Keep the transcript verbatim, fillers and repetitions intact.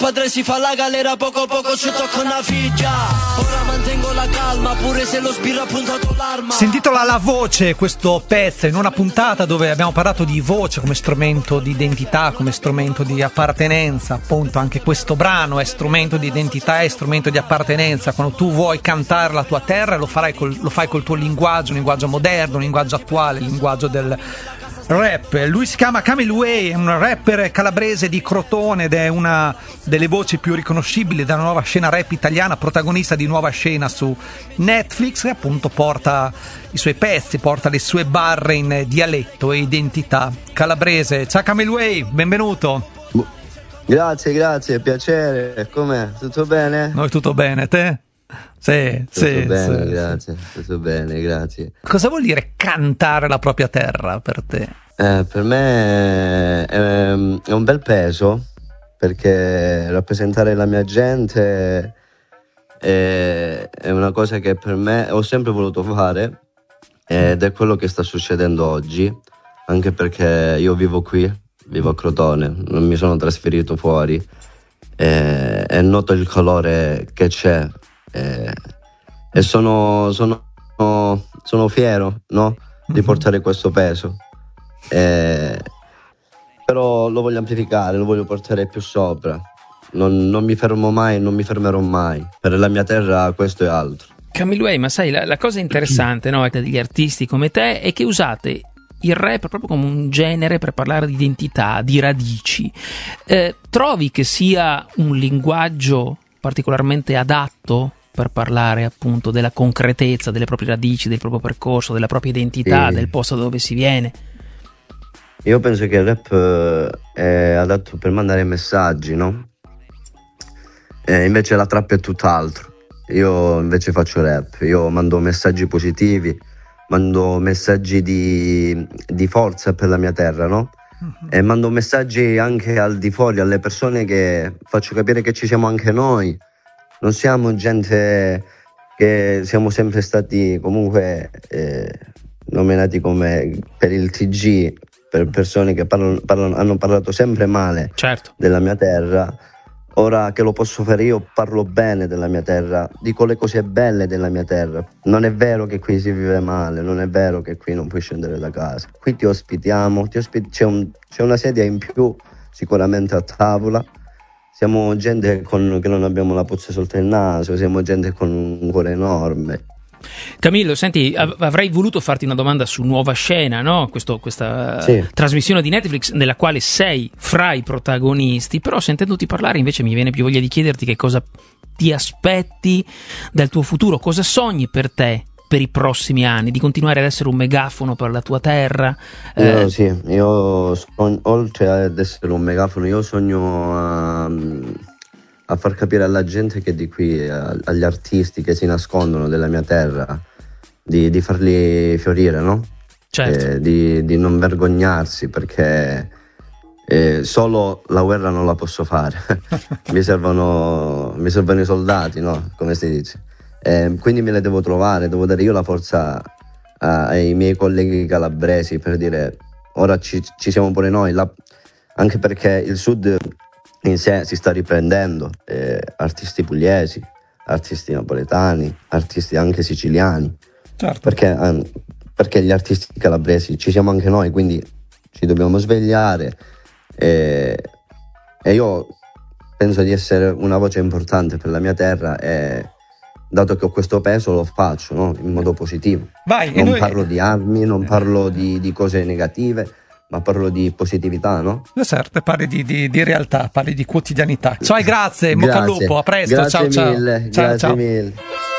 padre si fa la galera, poco poco ci tocca una figlia. Ora mantengo la calma, pure se lo sbirro ha puntato l'arma. Si intitola La Voce questo pezzo, in una puntata dove abbiamo parlato di voce come strumento di identità, come strumento di appartenenza. Appunto anche questo brano è strumento di identità, è strumento di appartenenza. Quando tu vuoi cantare la tua terra lo farai col, lo fai col tuo linguaggio, un linguaggio moderno, un linguaggio attuale, il linguaggio del rap. Lui si chiama Camille Way, è un rapper calabrese di Crotone ed è una delle voci più riconoscibili della nuova scena rap italiana, protagonista di Nuova Scena su Netflix, e appunto porta i suoi pezzi, porta le sue barre in dialetto e identità calabrese. Ciao Camille Way, benvenuto. Grazie, grazie, piacere. Com'è? Tutto bene? Noi tutto bene, te? Sì, tutto sì, bene, sì, grazie, tutto bene, grazie. Cosa vuol dire cantare la propria terra per te? Eh, per me è, è un bel peso, perché rappresentare la mia gente è, è una cosa che per me ho sempre voluto fare, ed è quello che sta succedendo oggi, anche perché io vivo qui, vivo a Crotone, non mi sono trasferito fuori, e, e noto il colore che c'è. E, e sono, sono, sono fiero, no? Di portare questo peso, e, però lo voglio amplificare, lo voglio portare più sopra. Non, non mi fermo mai, non mi fermerò mai. Per la mia terra questo è altro. Camille Way, ma sai, la, la cosa interessante, no, degli artisti come te è che usate il rap proprio come un genere per parlare di identità, di radici. Eh, trovi che sia un linguaggio particolarmente adatto per parlare appunto della concretezza delle proprie radici, del proprio percorso, della propria identità, sì, del posto dove si viene? Io penso che il rap è adatto per mandare messaggi, no? E invece la trap è tutt'altro. Io invece faccio rap, io mando messaggi positivi, mando messaggi di, di forza per la mia terra, no? Uh-huh. E mando messaggi anche al di fuori, alle persone, che faccio capire che ci siamo anche noi. Non siamo gente che siamo sempre stati comunque eh, nominati come per il T G, per persone che parlano, parlano, hanno parlato sempre male, certo, della mia terra. Ora che lo posso fare io, parlo bene della mia terra, dico le cose belle della mia terra. Non è vero che qui si vive male, non è vero che qui non puoi scendere da casa. Qui ti ospitiamo, ti ospit- c'è, un, c'è una sedia in più sicuramente a tavola. Siamo gente con, che non abbiamo la puzza sotto il naso, siamo gente con un cuore enorme. Camillo, senti, av- avrei voluto farti una domanda su Nuova Scena, no? Questo, questa sì. trasmissione di Netflix nella quale sei fra i protagonisti, però sentendoti parlare invece mi viene più voglia di chiederti che cosa ti aspetti dal tuo futuro, cosa sogni per te per i prossimi anni, di continuare ad essere un megafono per la tua terra? Io, eh... sì, io sogno, oltre ad essere un megafono, io sogno a, a far capire alla gente che di qui, a, agli artisti che si nascondono della mia terra, di, di farli fiorire, no? Certo. Eh, di, di non vergognarsi, perché eh, solo la guerra non la posso fare. mi servono, mi servono i soldati, no? Come si dice? Eh, quindi me le devo trovare, devo dare io la forza a, ai miei colleghi calabresi per dire ora ci, ci siamo pure noi, la, anche perché il sud in sé si sta riprendendo, eh, artisti pugliesi, artisti napoletani, artisti anche siciliani, certo. perché, eh, perché gli artisti calabresi ci siamo anche noi, quindi ci dobbiamo svegliare, eh, e io penso di essere una voce importante per la mia terra, e dato che ho questo peso lo faccio, no? In modo positivo. Vai, non noi... parlo di armi, non parlo di, di cose negative, ma parlo di positività, no? Certo, parli di, di, di realtà, parli di quotidianità. Ciao, grazie, in bocca al lupo, a presto, grazie ciao mille, ciao. Grazie ciao, mille. ciao.